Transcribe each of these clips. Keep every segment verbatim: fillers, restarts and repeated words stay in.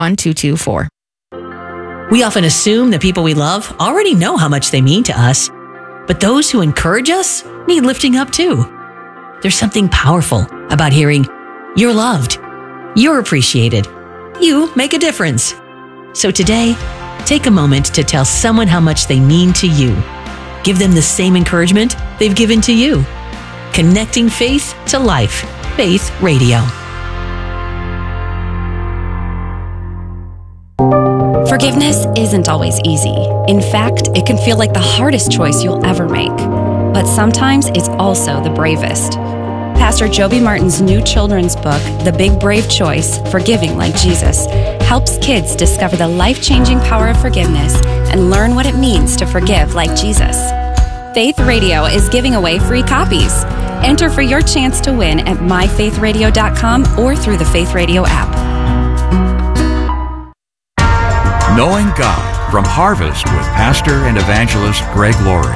one two two four. We often assume the people we love already know how much they mean to us, but those who encourage us need lifting up too. There's something powerful about hearing, "You're loved, you're appreciated, you make a difference." So today, take a moment to tell someone how much they mean to you. Give them the same encouragement they've given to you. Connecting faith to life. Faith Radio. Forgiveness isn't always easy. In fact, it can feel like the hardest choice you'll ever make. But sometimes it's also the bravest. Pastor Joby Martin's new children's book, The Big Brave Choice, Forgiving Like Jesus, helps kids discover the life-changing power of forgiveness and learn what it means to forgive like Jesus. Faith Radio is giving away free copies. Enter for your chance to win at my faith radio dot com or through the Faith Radio app. Knowing God from Harvest with Pastor and Evangelist Greg Laurie.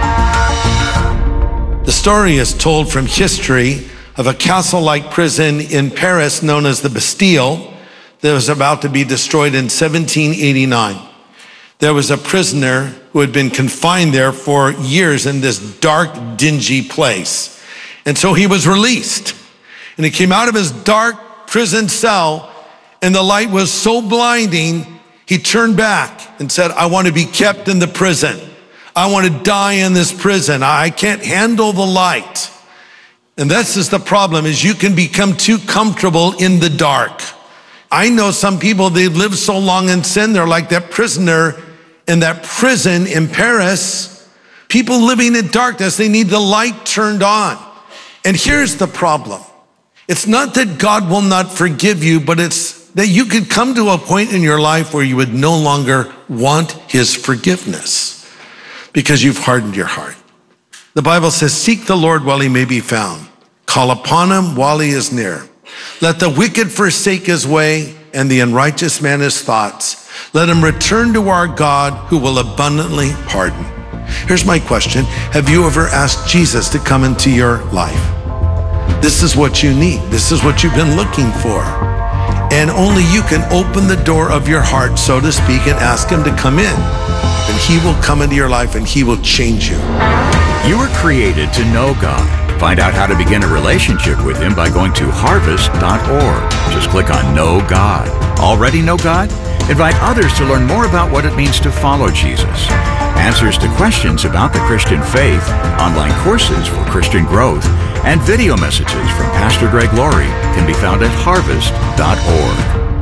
The story is told from history of a castle-like prison in Paris known as the Bastille that was about to be destroyed in seventeen eighty-nine. There was a prisoner who had been confined there for years in this dark, dingy place. And so he was released. And he came out of his dark prison cell, and the light was so blinding, he turned back and said, "I want to be kept in the prison. I want to die in this prison. I can't handle the light." And this is the problem, is you can become too comfortable in the dark. I know some people, they've lived so long in sin, they're like that prisoner in that prison in Paris. People living in darkness, they need the light turned on. And here's the problem. It's not that God will not forgive you, but it's that you could come to a point in your life where you would no longer want his forgiveness because you've hardened your heart. The Bible says, "Seek the Lord while he may be found. Call upon him while he is near. Let the wicked forsake his way and the unrighteous man his thoughts. Let him return to our God who will abundantly pardon." Here's my question. Have you ever asked Jesus to come into your life? This is what you need. This is what you've been looking for. And only you can open the door of your heart, so to speak, and ask him to come in. And he will come into your life and he will change you. You were created to know God. Find out how to begin a relationship with him by going to harvest dot org. Just click on Know God. Already know God? Invite others to learn more about what it means to follow Jesus. Answers to questions about the Christian faith, online courses for Christian growth, and video messages from Pastor Greg Laurie can be found at harvest dot org.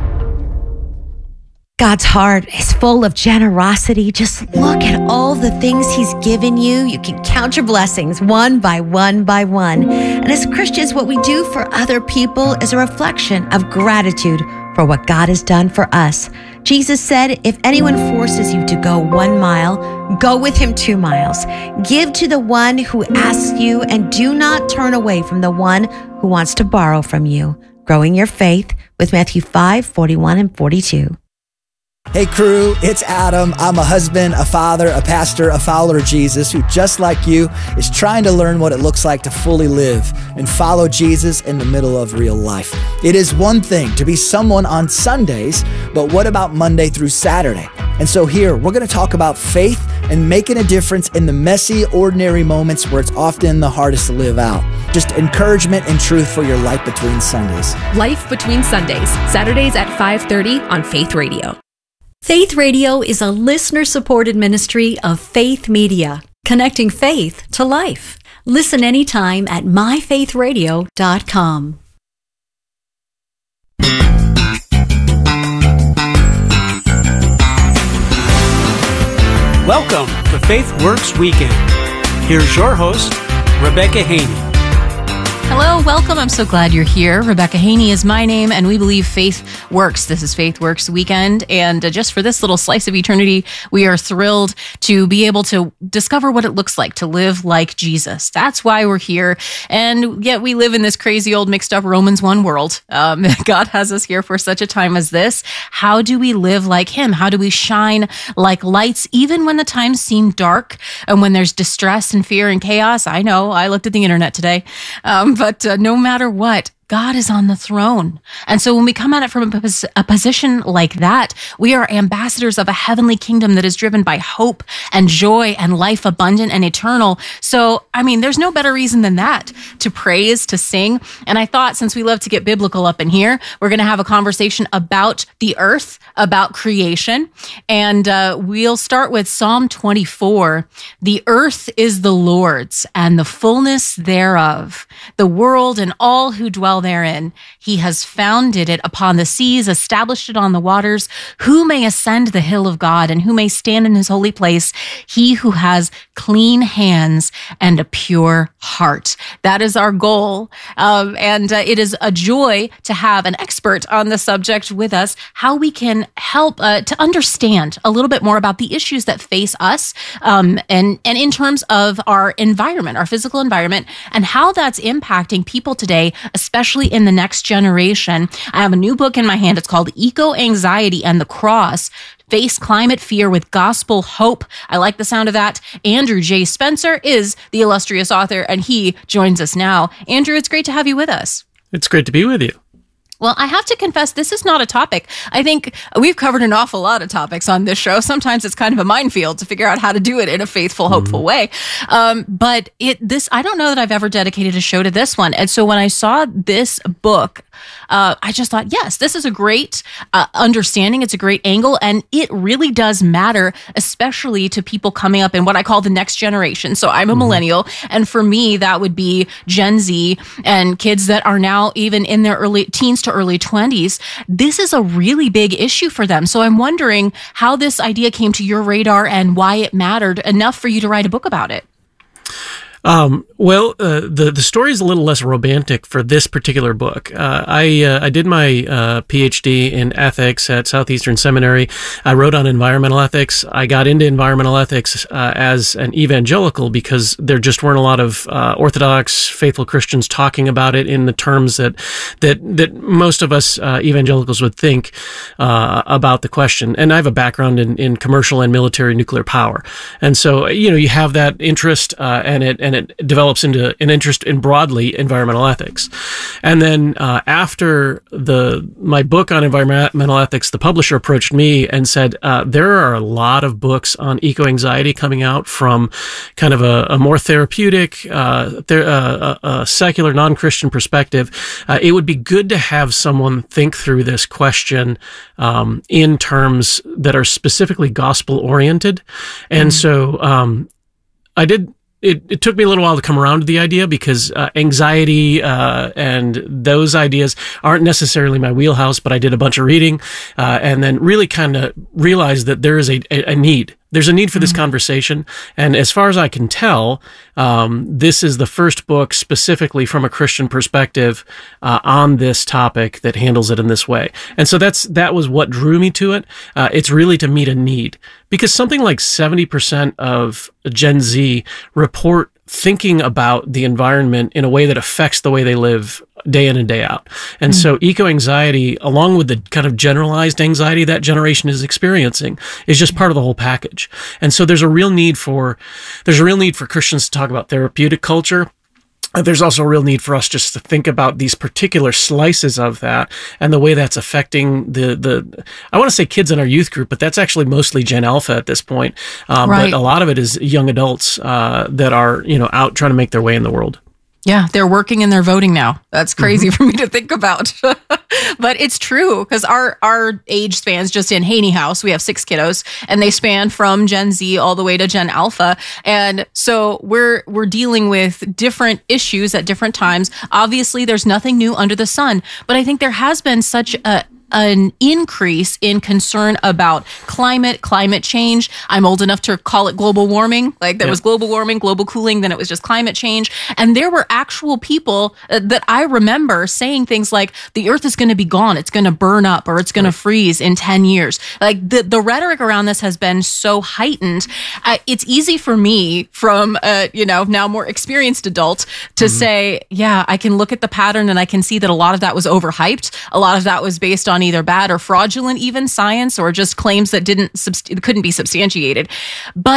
God's heart is full of generosity. Just look at all the things he's given you. You can count your blessings one by one by one. And as Christians, what we do for other people is a reflection of gratitude for what God has done for us. Jesus said, if anyone forces you to go one mile, go with him two miles. Give to the one who asks you, and do not turn away from the one who wants to borrow from you. Growing your faith with Matthew five, forty-one and forty-two. Hey crew, it's Adam. I'm a husband, a father, a pastor, a follower of Jesus who, just like you, is trying to learn what it looks like to fully live and follow Jesus in the middle of real life. It is one thing to be someone on Sundays, but what about Monday through Saturday? And so here, we're going to talk about faith and making a difference in the messy, ordinary moments where it's often the hardest to live out. Just encouragement and truth for your life between Sundays. Life Between Sundays, Saturdays at five thirty on Faith Radio. Faith Radio is a listener-supported ministry of Faith Media, connecting faith to life. Listen anytime at my faith radio dot com. Welcome to Faith Works Weekend. Here's your host, Rebecca Haney. Hello, welcome. I'm so glad you're here. Rebecca Haney is my name, and we believe faith works. This is Faith Works Weekend, and uh, just for this little slice of eternity, we are thrilled to be able to discover what it looks like to live like Jesus. That's why we're here, and yet we live in this crazy old mixed up Romans one world. Um, God has us here for such a time as this. How do we live like him? How do we shine like lights, even when the times seem dark and when there's distress and fear and chaos? I know, I looked at the internet today. Um, But uh, no matter what, God is on the throne. And so when we come at it from a, pos- a position like that, we are ambassadors of a heavenly kingdom that is driven by hope and joy and life abundant and eternal. So, I mean, there's no better reason than that to praise, to sing. And I thought, since we love to get biblical up in here, we're going to have a conversation about the earth, about creation. And uh, we'll start with Psalm twenty-four. The earth is the Lord's and the fullness thereof, the world and all who dwell therein. He has founded it upon the seas, established it on the waters. Who may ascend the hill of God, and who may stand in his holy place? He who has clean hands and a pure heart. That is our goal. Um, and uh, it is a joy to have an expert on the subject with us, how we can help uh, to understand a little bit more about the issues that face us, um, and, and in terms of our environment, our physical environment, and how that's impacting people today, especially in the next generation. I have a new book in my hand. It's called Eco-Anxiety and the Cross: Face Climate Fear with Gospel Hope. I like the sound of that. Andrew J. Spencer is the illustrious author, and he joins us now. Andrew, it's great to have you with us. It's great to be with you. Well, I have to confess, this is not a topic. I think we've covered an awful lot of topics on this show. Sometimes it's kind of a minefield to figure out how to do it in a faithful, hopeful mm-hmm. way. Um, but it, this, I don't know that I've ever dedicated a show to this one. And so when I saw this book, uh, I just thought, yes, this is a great uh, understanding. It's a great angle. And it really does matter, especially to people coming up in what I call the next generation. So I'm a mm-hmm. millennial. And for me, that would be Gen Z and kids that are now even in their early teens to early twenties. This is a really big issue for them. So I'm wondering how this idea came to your radar and why it mattered enough for you to write a book about it. Um, well, uh, the the story is a little less romantic for this particular book. Uh, I uh, I did my uh, P H D in ethics at Southeastern Seminary. I wrote on environmental ethics. I got into environmental ethics uh, as an evangelical because there just weren't a lot of uh, Orthodox, faithful Christians talking about it in the terms that that that most of us uh, evangelicals would think uh, about the question. And I have a background in, in commercial and military nuclear power, and so you know you have that interest, uh, and it. And it develops into an interest in broadly environmental ethics. And then uh, after the my book on environmental ethics, the publisher approached me and said, uh, there are a lot of books on eco-anxiety coming out from kind of a, a more therapeutic, uh, ther- uh, a, a secular, non-Christian perspective. Uh, it would be good to have someone think through this question um, in terms that are specifically gospel-oriented. And mm-hmm. so um, I did... It, it took me a little while to come around to the idea because uh, anxiety uh, and those ideas aren't necessarily my wheelhouse, but I did a bunch of reading uh, and then really kind of realized that there is a, a, a need. There's a need for this mm-hmm. conversation. And as far as I can tell, um, this is the first book specifically from a Christian perspective uh, on this topic that handles it in this way. And so that's that was what drew me to it. Uh, it's really to meet a need. Because something like seventy percent of Gen Z report thinking about the environment in a way that affects the way they live day in and day out. And mm-hmm. so eco-anxiety, along with the kind of generalized anxiety that generation is experiencing, is just part of the whole package. And so there's a real need for, there's a real need for Christians to talk about therapeutic culture. There's also a real need for us just to think about these particular slices of that and the way that's affecting the, the I want to say kids in our youth group, but that's actually mostly Gen Alpha at this point. Um, right. But a lot of it is young adults uh, that are, you know, out trying to make their way in the world. Yeah, they're working and they're voting now. That's crazy mm-hmm. for me to think about. But it's true because our, our age spans just in Haney House. We have six kiddos and they span from Gen Z all the way to Gen Alpha. And so we're we're dealing with different issues at different times. Obviously, there's nothing new under the sun. But I think there has been such a an increase in concern about climate, climate change. I'm old enough to call it global warming. Like there yeah. was global warming, global cooling, then it was just climate change. And there were actual people uh, that I remember saying things like, the earth is going to be gone. It's going to burn up or it's going right. to freeze in ten years. Like the, the rhetoric around this has been so heightened. Uh, it's easy for me from, uh, you know, now more experienced adult to mm-hmm. say, yeah, I can look at the pattern and I can see that a lot of that was overhyped. A lot of that was based on either bad or fraudulent even science or just claims that didn't couldn't be substantiated. But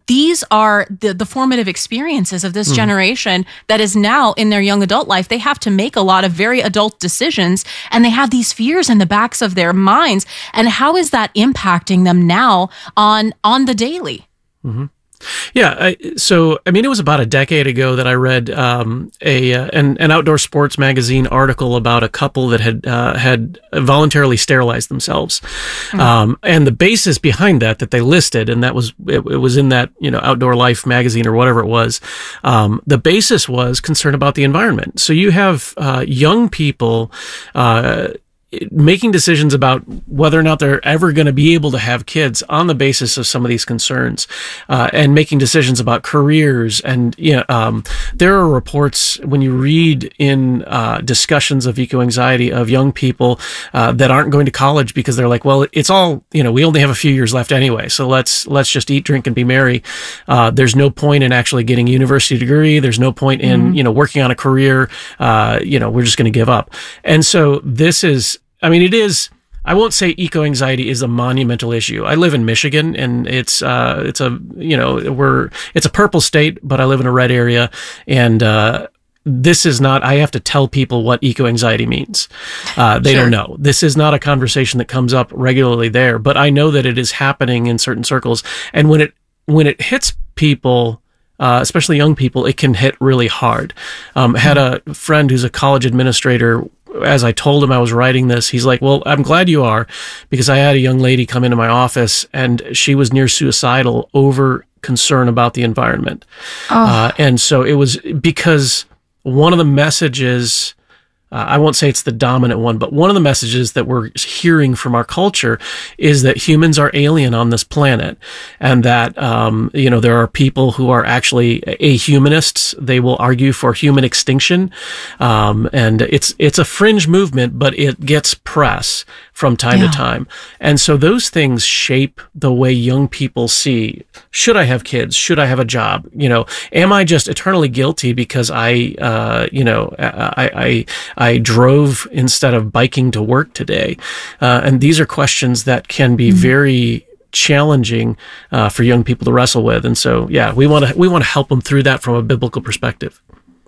these are the, the formative experiences of this mm. generation that is now in their young adult life. They have to make a lot of very adult decisions, and they have these fears in the backs of their minds. And how is that impacting them now on, on the daily? Mm-hmm. Yeah. I, so, I mean, it was about a decade ago that I read um, a uh, an, an outdoor sports magazine article about a couple that had uh, had voluntarily sterilized themselves, mm-hmm. um, and the basis behind that that they listed, and that was it, it was in that you know Outdoor Life magazine or whatever it was. Um, the basis was concern about the environment. So you have uh, young people. Uh, making decisions about whether or not they're ever going to be able to have kids on the basis of some of these concerns, uh, and making decisions about careers. And, you know, um, there are reports when you read in, uh, discussions of eco-anxiety of young people, uh, that aren't going to college because they're like, well, it's all, you know, we only have a few years left anyway. So let's, let's just eat, drink, and be merry. Uh, there's no point in actually getting a university degree. There's no point in, mm-hmm. you know, working on a career. Uh, you know, we're just going to give up. And so this is, I mean, it is, I won't say eco-anxiety is a monumental issue. I live in Michigan, and it's, uh, it's a, you know, we're, it's a purple state, but I live in a red area. And, uh, this is not, I have to tell people what eco-anxiety means. Uh, they sure. don't know. This is not a conversation that comes up regularly there, but I know that it is happening in certain circles. And when it, when it hits people, Uh, especially young people, it can hit really hard. Um, had a friend who's a college administrator. As I told him I was writing this, he's like, well, I'm glad you are, because I had a young lady come into my office and she was near suicidal over concern about the environment. Oh. Uh, and so it was because one of the messages, Uh, I won't say it's the dominant one, but one of the messages that we're hearing from our culture is that humans are alien on this planet, and that, um, you know, there are people who are actually ahumanists. They will argue for human extinction. Um, and it's, it's a fringe movement, but it gets press from time yeah. to time. And so those things shape the way young people see, should I have kids? Should I have a job? You know, am I just eternally guilty because I, uh, you know, I, I, I drove instead of biking to work today? Uh, and these are questions that can be mm-hmm. very challenging uh, for young people to wrestle with. And so, yeah, we want to we want to help them through that from a biblical perspective.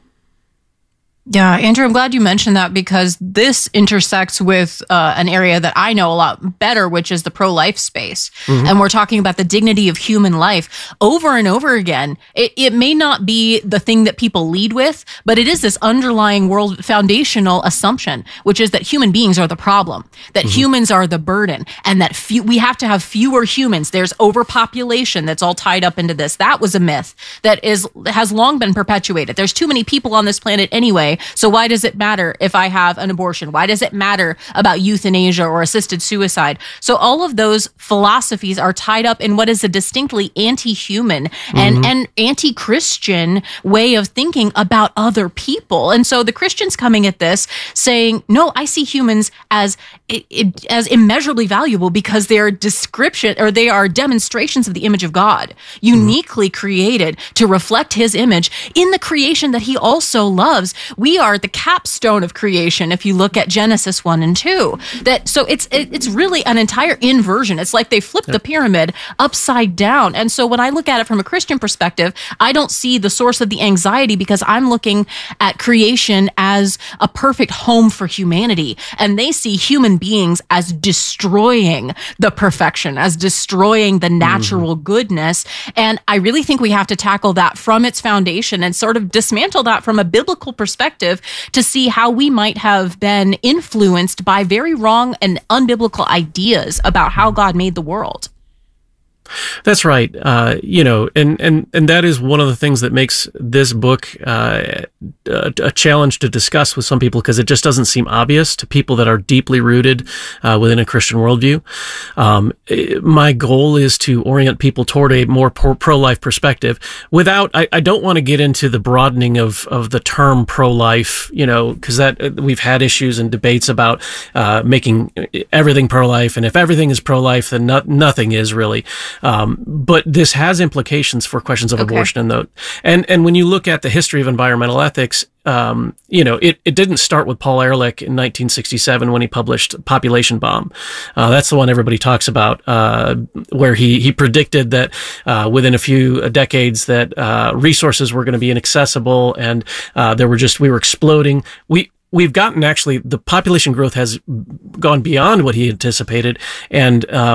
Yeah, Andrew, I'm glad you mentioned that, because this intersects with uh, an area that I know a lot better, which is the pro-life space. Mm-hmm. And we're talking about the dignity of human life over and over again. It, it may not be the thing that people lead with, but it is this underlying world foundational assumption, which is that human beings are the problem, that mm-hmm. humans are the burden, and that few, we have to have fewer humans. There's overpopulation that's all tied up into this. That was a myth that is has long been perpetuated. There's too many people on this planet anyway. So why does it matter if I have an abortion? Why does it matter about euthanasia or assisted suicide? So all of those philosophies are tied up in what is a distinctly anti-human mm-hmm. and, and anti-Christian way of thinking about other people. And so the Christians coming at this saying, no, I see humans as as immeasurably valuable because they are description or they are demonstrations of the image of God, uniquely mm-hmm. created to reflect his image in the creation that he also loves. We are the capstone of creation. If you look at Genesis one and two, that so it's it, it's really an entire inversion. It's like they flipped the pyramid upside down. And so when I look at it from a Christian perspective, I don't see the source of the anxiety because I'm looking at creation as a perfect home for humanity, and they see human beings as destroying the perfection, as destroying the natural mm-hmm. goodness. And I really think we have to tackle that from its foundation and sort of dismantle that from a biblical perspective to see how we might have been influenced by very wrong and unbiblical ideas about how God made the world. That's right. Uh, you know, and, and, and that is one of the things that makes this book uh, a, a challenge to discuss with some people, because it just doesn't seem obvious to people that are deeply rooted uh, within a Christian worldview. Um, it, my goal is to orient people toward a more pro- pro-life perspective without, I, I don't want to get into the broadening of, of the term pro-life, you know, because that we've had issues and debates about uh, making everything pro-life. And if everything is pro-life, then no, nothing is really. Um, but this has implications for questions of Okay. abortion and the, and, and when you look at the history of environmental ethics, um, you know, it, it didn't start with Paul Ehrlich in nineteen sixty-seven when he published Population Bomb. Uh, that's the one everybody talks about, uh, where he, he predicted that, uh, within a few decades that, uh, resources were going to be inaccessible and, uh, there were just, we were exploding. We, We've gotten actually, the population growth has gone beyond what he anticipated. And, uh,